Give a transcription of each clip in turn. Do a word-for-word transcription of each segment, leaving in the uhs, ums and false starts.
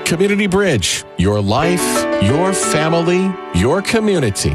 Community Bridge, your life, your family, your community.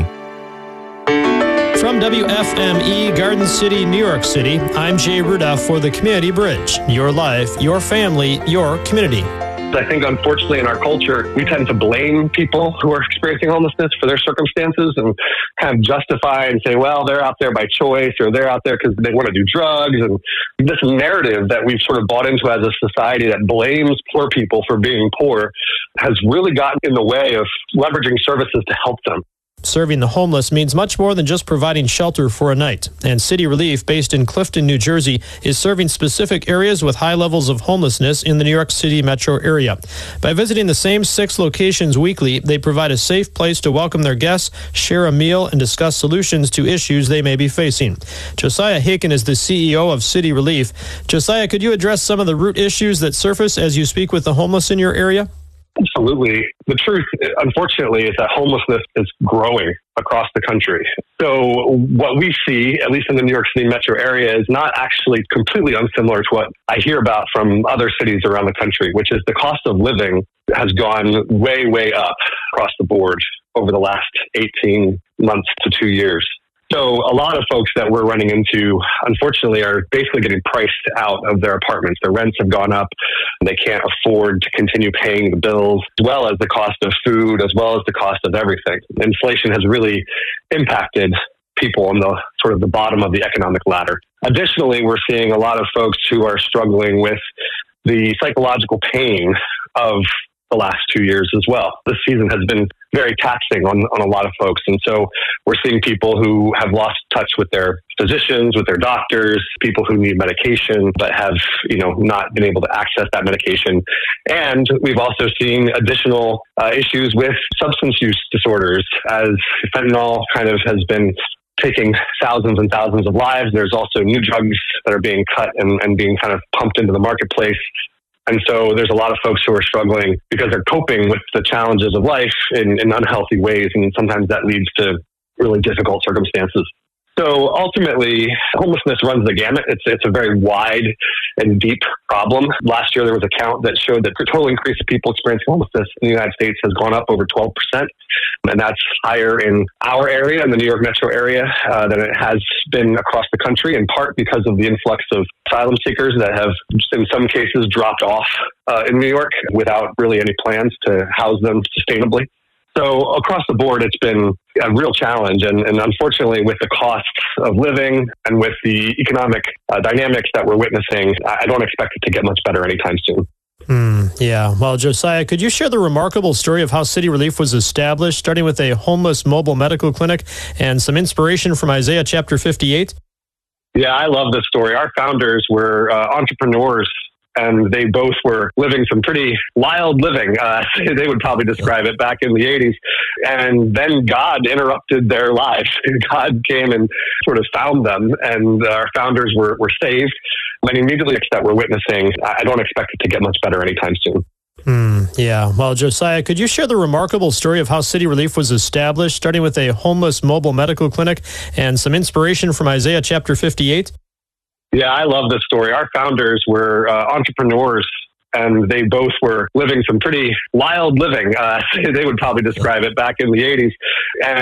From W F M E, Garden City, New York City, I'm Jay Rudolph for the Community Bridge. Your life, your family, your community. I think, unfortunately, in our culture, we tend to blame people who are experiencing homelessness for their circumstances and kind of justify and say, well, they're out there by choice, or they're out there because they want to do drugs. And this narrative that we've sort of bought into as a society that blames poor people for being poor has really gotten in the way of leveraging services to help them. Serving the homeless means much more than just providing shelter for a night. And City Relief, based in Clifton, New Jersey, is serving specific areas with high levels of homelessness in the New York City metro area. By visiting the same six locations weekly, they provide a safe place to welcome their guests, share a meal, and discuss solutions to issues they may be facing. Josiah Haken is the C E O of City Relief. Josiah, could you address some of the root issues that surface as you speak with the homeless in your area? Absolutely. The truth, unfortunately, is that homelessness is growing across the country. So what we see, at least in the New York City metro area, is not actually completely unsimilar to what I hear about from other cities around the country, which is the cost of living has gone way, way up across the board over the last eighteen months to two years. So a lot of folks that we're running into, unfortunately, are basically getting priced out of their apartments. Their rents have gone up. They can't afford to continue paying the bills, as well as the cost of food, as well as the cost of everything. Inflation has really impacted people on the sort of the bottom of the economic ladder. Additionally, we're seeing a lot of folks who are struggling with the psychological pain of the last two years as well. This season has been very taxing on, on a lot of folks. And so we're seeing people who have lost touch with their physicians, with their doctors, people who need medication, but have, you know, not been able to access that medication. And we've also seen additional uh, issues with substance use disorders, as fentanyl kind of has been taking thousands and thousands of lives. There's also new drugs that are being cut and, and being kind of pumped into the marketplace. And so there's a lot of folks who are struggling because they're coping with the challenges of life in, in unhealthy ways. And sometimes that leads to really difficult circumstances. So ultimately, homelessness runs the gamut. It's it's a very wide and deep problem. Last year, there was a count that showed that the total increase of people experiencing homelessness in the United States has gone up over twelve percent. And that's higher in our area, in the New York metro area, uh, than it has been across the country, in part because of the influx of asylum seekers that have, in some cases, dropped off uh, in New York without really any plans to house them sustainably. So across the board, it's been a real challenge. And, and unfortunately, with the costs of living and with the economic uh, dynamics that we're witnessing, I don't expect it to get much better anytime soon. Mm, yeah. Well, Josiah, could you share the remarkable story of how City Relief was established, starting with a homeless mobile medical clinic and some inspiration from Isaiah chapter fifty-eight? Yeah, I love this story. Our founders were uh, entrepreneurs, and they both were living some pretty wild living. Uh, they would probably describe it back in the eighties. And then God interrupted their lives. God came and sort of found them, and our founders were, were saved. And immediately that we're witnessing, I don't expect it to get much better anytime soon. Mm, yeah. Well, Josiah, could you share the remarkable story of how City Relief was established, starting with a homeless mobile medical clinic and some inspiration from Isaiah chapter fifty-eight? Yeah, I love this story. Our founders were uh, entrepreneurs, and they both were living some pretty wild living. Uh, they would probably describe it back in the eighties. And